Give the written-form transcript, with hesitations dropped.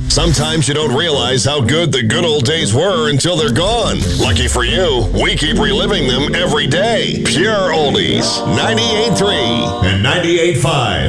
Sometimes you don't realize how good the good old days were until they're gone. Lucky for you, we keep reliving them every day. Pure Oldies, 98.3 and 98.5.